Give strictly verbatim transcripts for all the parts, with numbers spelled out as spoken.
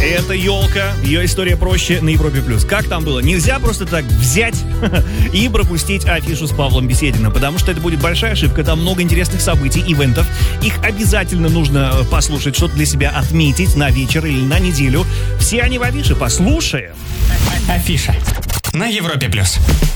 Это елка, ее история проще на Европе плюс. Как там было? Нельзя просто так взять и пропустить афишу с Павлом Бесединым, потому что это будет большая ошибка. Там много интересных событий, ивентов. Их обязательно нужно послушать, что-то для себя отметить на вечер или на неделю. Все они в афише. Послушаем. Афиша на Европе плюс.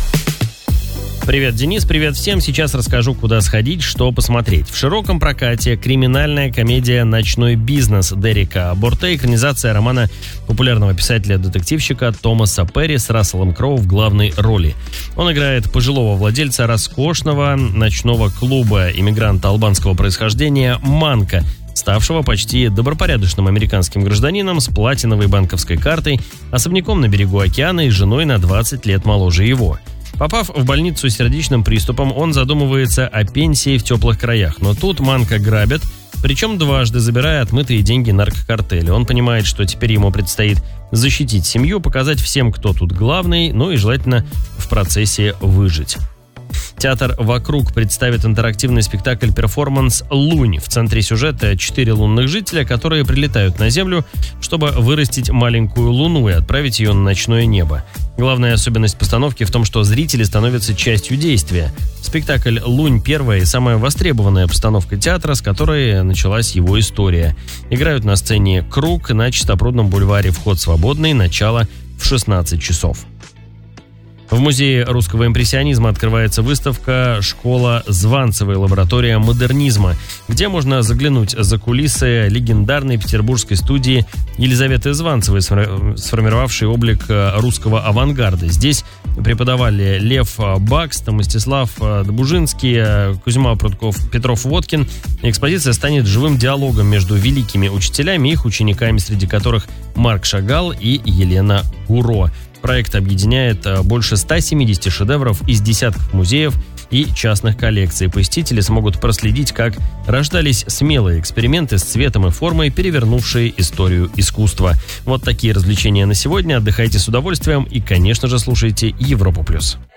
Привет, Денис, привет всем. Сейчас расскажу, куда сходить, что посмотреть. В широком прокате криминальная комедия «Ночной бизнес» Дерека Борте, экранизация романа популярного писателя-детективщика Томаса Перри с Расселом Кроу в главной роли. Он играет пожилого владельца роскошного ночного клуба, иммигранта албанского происхождения Манка, ставшего почти добропорядочным американским гражданином с платиновой банковской картой, особняком на берегу океана и женой на двадцать лет моложе его. Попав в больницу с сердечным приступом, он задумывается о пенсии в теплых краях. Но тут Манка грабят, причем дважды, забирая отмытые деньги наркокартеля. Он понимает, что теперь ему предстоит защитить семью, показать всем, кто тут главный, ну и желательно в процессе выжить. Театр «Вокруг» представит интерактивный спектакль-перформанс «Лунь». В центре сюжета четыре лунных жителя, которые прилетают на Землю, чтобы вырастить маленькую луну и отправить ее на ночное небо. Главная особенность постановки в том, что зрители становятся частью действия. Спектакль «Лунь» — первая и самая востребованная постановка театра, с которой началась его история. Играют на сцене «Круг» на Чистопрудном бульваре. Вход свободный, начало в шестнадцать часов. В Музее русского импрессионизма открывается выставка «Школа Званцевой. Лаборатория модернизма», где можно заглянуть за кулисы легендарной петербургской студии Елизаветы Званцевой, сформировавшей облик русского авангарда. Здесь преподавали Лев Бакст, Мстислав Добужинский, Кузьма Прутков, Петров-Водкин. Экспозиция станет живым диалогом между великими учителями и их учениками, среди которых Марк Шагал и Елена Гуро. Проект объединяет больше ста семидесяти шедевров из десятков музеев и частных коллекций. Посетители смогут проследить, как рождались смелые эксперименты с цветом и формой, перевернувшие историю искусства. Вот такие развлечения на сегодня. Отдыхайте с удовольствием и, конечно же, слушайте Европу+.